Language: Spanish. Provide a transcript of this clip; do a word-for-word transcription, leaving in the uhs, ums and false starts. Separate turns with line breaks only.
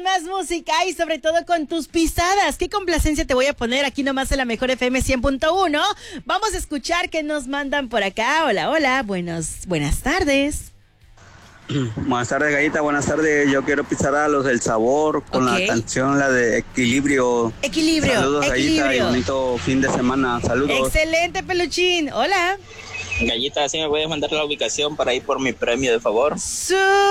más música y sobre todo con tus pisadas. Qué complacencia te voy a poner aquí nomás en la Mejor F M cien punto uno. Vamos a escuchar qué nos mandan por acá. Hola, hola, buenos, buenas tardes.
Buenas tardes, Gallita, buenas tardes. Yo quiero pisar a los del Sabor con
Ok.
la canción, la de Equilibrio.
Equilibrio,
Saludos,
equilibrio.
Gallita, y bonito fin de semana. Saludos.
Excelente, Peluchín. Hola.
Gallita, ¿sí me puedes mandar la ubicación para ir por mi premio, de favor?
Su